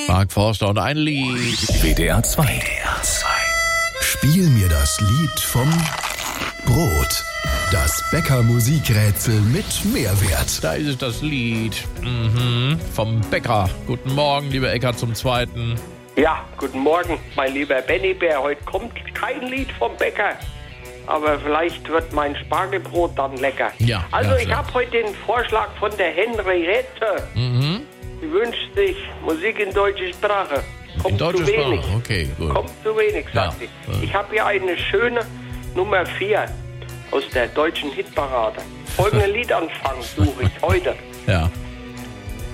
Mark Forster und ein Lied. WDR 2. Spiel mir das Lied vom Brot. Das Bäcker-Musikrätsel mit Mehrwert. Da ist es, das Lied vom Bäcker. Guten Morgen, lieber Eckart zum Zweiten. Ja, guten Morgen, mein lieber Benny Bär. Heute kommt kein Lied vom Bäcker, aber vielleicht wird mein Spargelbrot dann lecker. Ja, also ja, ich habe heute den Vorschlag von der Henriette. Sie wünscht sich Musik in deutscher Sprache. Kommt In deutscher zu wenig. Sprache, okay, gut. Kommt zu wenig, sagt sie. Ich habe hier eine schöne Nummer 4 aus der deutschen Hitparade. Folgenden Liedanfang suche ich heute. Ja.